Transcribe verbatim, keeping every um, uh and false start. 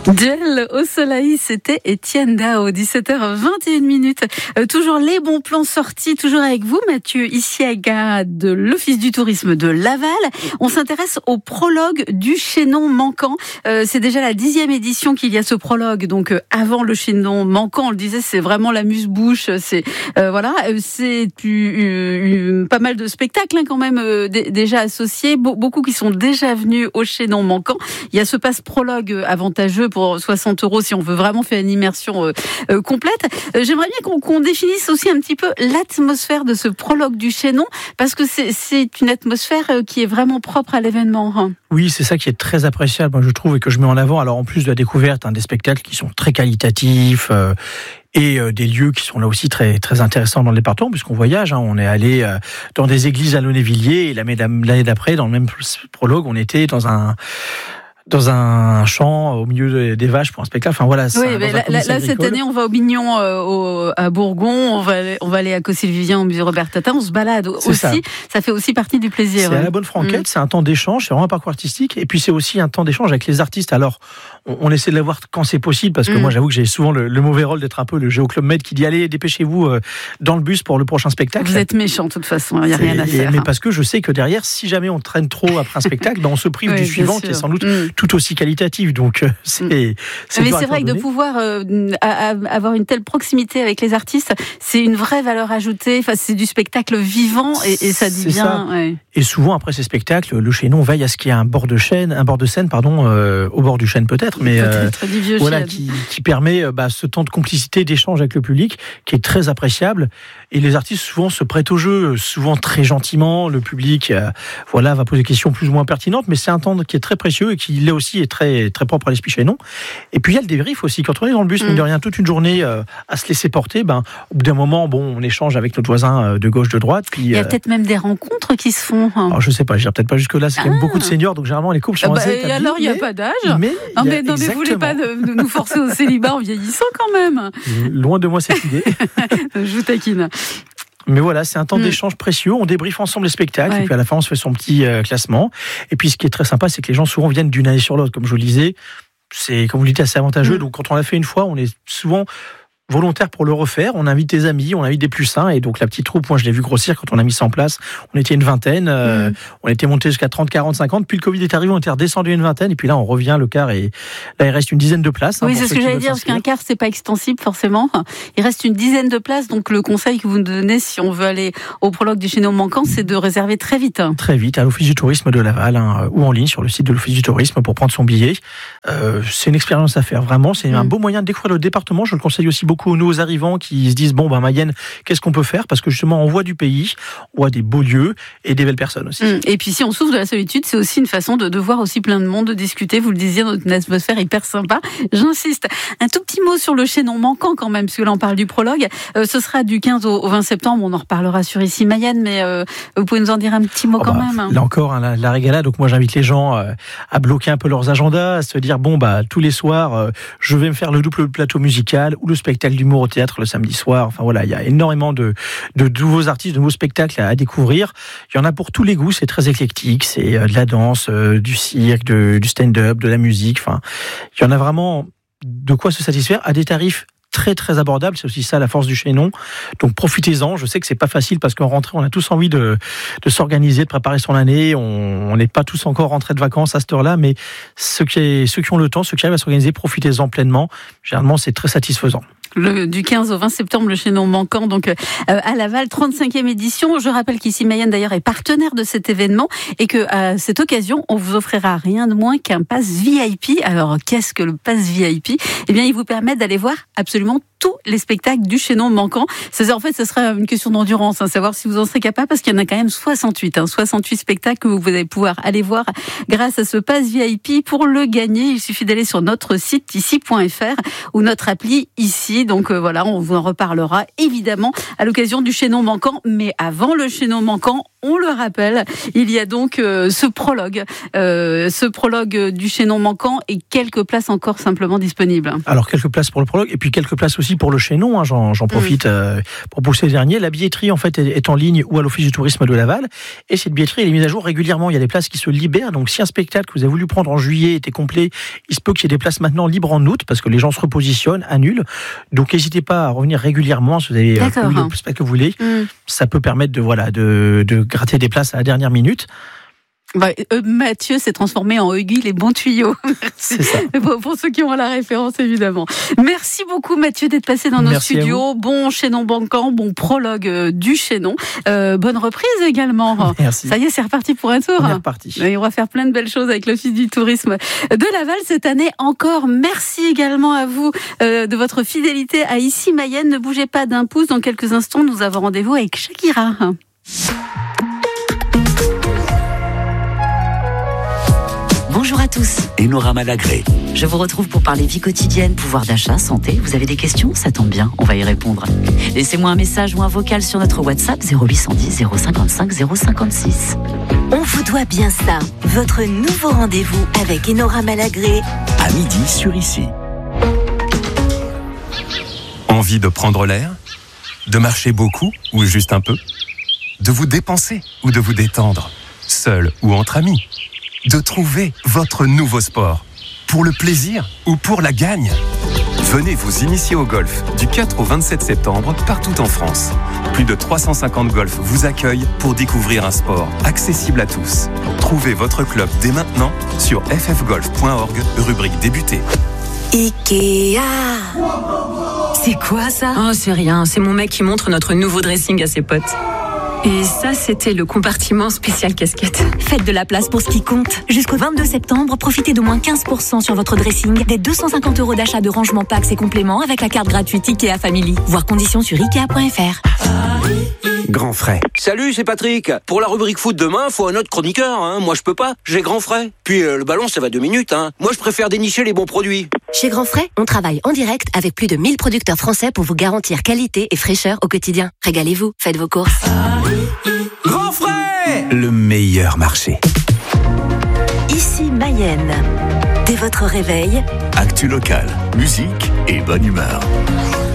Duel au soleil, c'était Étienne Dao, dix-sept heures vingt et une minutes. Euh, toujours les bons plans sortis, toujours avec vous, Mathieu Issiaga de l'Office du tourisme de Laval. On s'intéresse au prologue du chaînon manquant. Euh, c'est déjà la dixième édition qu'il y a ce prologue. Donc euh, avant le chaînon manquant, on le disait, c'est vraiment l'amuse-bouche. C'est euh, voilà, c'est euh, pas mal de spectacles hein, quand même euh, d- déjà associés. Be- beaucoup qui sont déjà venus au chaînon manquant. Il y a ce passe prologue avantageux pour soixante euros si on veut vraiment faire une immersion euh, euh, complète. Euh, j'aimerais bien qu'on, qu'on définisse aussi un petit peu l'atmosphère de ce prologue du chaînon, parce que c'est, c'est une atmosphère euh, qui est vraiment propre à l'événement. Hein. Oui, c'est ça qui est très appréciable, moi, je trouve, et que je mets en avant. Alors en plus de la découverte, hein, des spectacles qui sont très qualitatifs euh, et euh, des lieux qui sont là aussi très très intéressants dans le département, puisqu'on voyage. Hein, on est allé euh, dans des églises à Launay-Villiers, et l'année d'après, dans le même prologue, on était dans un dans un champ au milieu des vaches pour un spectacle. Enfin voilà. Oui, mais là, là, là cette année, on va au Bignon, euh, au, à Bourgon, on va aller, on va aller à Cossé-le-Vivien au musée Robert Tatin, on se balade c'est aussi. Ça. ça fait aussi partie du plaisir. C'est ouais. à la bonne franquette, mmh. c'est un temps d'échange, c'est vraiment un parcours artistique, et puis c'est aussi un temps d'échange avec les artistes. Alors, on, on essaie de l'avoir quand c'est possible, parce que mmh. moi, j'avoue que j'ai souvent le, le mauvais rôle d'être un peu le Géo Club Med qui dit allez, dépêchez-vous euh, dans le bus pour le prochain spectacle. Vous êtes méchant de toute façon, il n'y a rien à faire. Mais hein. parce que je sais que derrière, si jamais on traîne trop après un spectacle, ben on se prive oui, du suivant qui est sans doute mmh. tout aussi qualitatif. Donc c'est, mmh. c'est mais c'est vrai que de pouvoir euh, à, à avoir une telle proximité avec les artistes, c'est une vraie valeur ajoutée. Enfin, c'est du spectacle vivant et, et ça dit c'est bien. Ça. Ouais. Et souvent après ces spectacles, le chaînon veille à ce qu'il y ait un bord de chaîne, un bord de scène, pardon, euh, au bord du chêne peut-être, mais peut-être euh, du vieux voilà, qui, qui permet bah, ce temps de complicité, d'échange avec le public, qui est très appréciable. Et les artistes souvent se prêtent au jeu, souvent très gentiment. Le public, euh, voilà, va poser des questions plus ou moins pertinentes, mais c'est un temps qui est très précieux et qui là aussi est très très propre à l'esprit chaînon. Et puis il y a le débrief aussi. Quand on est dans le bus, mine mmh. de rien, toute une journée euh, à se laisser porter, ben au bout d'un moment, bon, on échange avec notre voisin euh, de gauche, de droite. Puis il y a euh, peut-être même des rencontres qui se font. Hein. Alors je sais pas, je dirais peut-être pas jusque là. C'est ah. quand même beaucoup de seniors, donc généralement les couples sont bah, assez établis. Alors il y a pas d'âge. Mais non mais non mais vous voulez pas de, de nous forcer au célibat en vieillissant quand même. Loin de moi cette idée. Je vous taquine. Mais voilà, c'est un temps mmh. d'échange précieux. On débriefe ensemble les spectacles ouais. et puis à la fin, on se fait son petit euh, classement. Et puis, ce qui est très sympa, c'est que les gens souvent viennent d'une année sur l'autre. Comme je vous le disais, c'est, comme vous le dites, assez avantageux. Mmh. Donc, quand on l'a fait une fois, on est souvent volontaire pour le refaire. On invite des amis, on invite des plus sains. Et donc, la petite troupe, moi, je l'ai vu grossir quand on a mis ça en place. On était une vingtaine. Euh, mmh. On était monté jusqu'à trente, quarante, cinquante. Puis le Covid est arrivé, on était redescendu à une vingtaine. Et puis là, on revient, le quart. Et là, il reste une dizaine de places. Oui, hein, c'est ce que j'allais dire, parce qu'un quart, c'est pas extensible, forcément. Il reste une dizaine de places. Donc, le conseil que vous nous donnez, si on veut aller au prologue du chaînon manquant, c'est de réserver très vite. Hein. Très vite, à l'Office du tourisme de Laval, hein, ou en ligne sur le site de l'Office du tourisme pour prendre son billet. Euh, c'est une expérience à faire, vraiment. C'est mmh. un beau moyen de découvrir le département. Je le conseille aussi beaucoup aux nouveaux arrivants qui se disent bon ben Mayenne, qu'est-ce qu'on peut faire, parce que justement on voit du pays, on voit des beaux lieux et des belles personnes aussi. Mmh. Et puis si on souffre de la solitude, c'est aussi une façon de, de voir aussi plein de monde, de discuter. Vous le disiez, dans une atmosphère hyper sympa. J'insiste. Un tout petit mot sur le chaînon manquant quand même, parce que là on parle du prologue. Euh, ce sera du quinze au vingt septembre. On en reparlera sur Ici Mayenne, mais euh, vous pouvez nous en dire un petit mot oh quand bah, même. Hein. Là encore, hein, la, la régalade. Donc moi j'invite les gens euh, à bloquer un peu leurs agendas, à se dire bon bah tous les soirs, euh, je vais me faire le double plateau musical ou le spectacle d'humour au théâtre le samedi soir. Enfin voilà, il y a énormément de, de nouveaux artistes, de nouveaux spectacles à, à découvrir. Il y en a pour tous les goûts, c'est très éclectique. C'est euh, de la danse, euh, du cirque, de, du stand-up, de la musique. Enfin, il y en a vraiment de quoi se satisfaire à des tarifs très très abordables. C'est aussi ça la force du chaînon. Donc profitez-en. Je sais que c'est pas facile parce qu'en rentrée, on a tous envie de, de s'organiser, de préparer son année. On n'est pas tous encore rentrés de vacances à cette heure-là, mais ceux qui, ceux qui ont le temps, ceux qui arrivent à s'organiser, profitez-en pleinement. Généralement, c'est très satisfaisant. Le, du quinze au vingt septembre, le chaînon manquant, donc euh, à Laval, trente-cinquième édition. Je rappelle qu'Ici Mayenne d'ailleurs est partenaire de cet événement et que à cette occasion, on vous offrira rien de moins qu'un pass V I P. Alors, qu'est-ce que le pass V I P ? Eh bien, il vous permet d'aller voir absolument tous les spectacles du chaînon manquant. C'est, en fait, ce sera une question d'endurance, hein, savoir si vous en serez capable, parce qu'il y en a quand même soixante-huit, hein, soixante-huit spectacles que vous allez pouvoir aller voir grâce à ce pass V I P. Pour le gagner, il suffit d'aller sur notre site ici point f r ou notre appli Ici. Donc euh, voilà, on vous en reparlera évidemment à l'occasion du chaînon manquant. Mais avant le chaînon manquant, On le rappelle, il y a donc euh, ce prologue, euh, ce prologue du chaînon manquant et quelques places encore simplement disponibles. Alors quelques places pour le prologue et puis quelques places aussi pour le chaînon. Hein, j'en, j'en profite mmh. euh, pour pousser le dernier. La billetterie en fait est, est en ligne ou à l'Office du tourisme de Laval. Et cette billetterie elle est mise à jour régulièrement. Il y a des places qui se libèrent. Donc si un spectacle que vous avez voulu prendre en juillet était complet, il se peut qu'il y ait des places maintenant libres en août parce que les gens se repositionnent, annulent. Donc n'hésitez pas à revenir régulièrement si vous avez euh, voulu le spectacle que vous voulez. Mmh. Ça peut permettre de voilà de, de gratter des places à la dernière minute. Bah, euh, Mathieu s'est transformé en Huggy, les bons tuyaux. C'est ça. Pour, pour ceux qui ont la référence, évidemment. Merci beaucoup, Mathieu, d'être passé dans nos Merci studios. Bon chaînon manquant, bon prologue euh, du chaînon. Euh, bonne reprise également. Merci. Ça y est, c'est reparti pour un tour. On est reparti. Et on va faire plein de belles choses avec l'Office du tourisme de Laval cette année encore. Merci également à vous euh, de votre fidélité à Ici Mayenne. Ne bougez pas d'un pouce. Dans quelques instants, nous avons rendez-vous avec Shakira. Bonjour à tous. Enora Malagré. Je vous retrouve pour parler vie quotidienne, pouvoir d'achat, santé. Vous avez des questions? Ça tombe bien, on va y répondre. Laissez-moi un message ou un vocal sur notre WhatsApp zéro huit cent dix zéro cinquante-cinq zéro cinquante-six. On vous doit bien ça. Votre nouveau rendez-vous avec Enora Malagré. À midi sur Ici. Envie de prendre l'air? De marcher beaucoup ou juste un peu? De vous dépenser ou de vous détendre? Seul ou entre amis? De trouver votre nouveau sport, pour le plaisir ou pour la gagne. Venez vous initier au golf du quatre au vingt-sept septembre partout en France. Plus de trois cent cinquante golfs vous accueillent pour découvrir un sport accessible à tous. Trouvez votre club dès maintenant sur f f golf point org, rubrique débuter. Ikea. C'est quoi ça? Oh, c'est rien, c'est mon mec qui montre notre nouveau dressing à ses potes. Et ça, c'était le compartiment spécial casquette. Faites de la place pour ce qui compte. Jusqu'au vingt-deux septembre, profitez d'au moins quinze pour cent sur votre dressing, des deux cent cinquante euros d'achat de rangement packs et compléments avec la carte gratuite Ikea Family. Voir conditions sur ikea point f r. Grand frais. Salut, c'est Patrick. Pour la rubrique foot demain, faut un autre chroniqueur. Hein. Moi, je peux pas. J'ai Grand frais. Puis euh, le ballon, ça va deux minutes. Hein. Moi, je préfère dénicher les bons produits. Chez Grand frais, on travaille en direct avec plus de mille producteurs français pour vous garantir qualité et fraîcheur au quotidien. Régalez-vous, faites vos courses. Grand frais, le meilleur marché. Ici Mayenne. Dès votre réveil, actu local, musique et bonne humeur.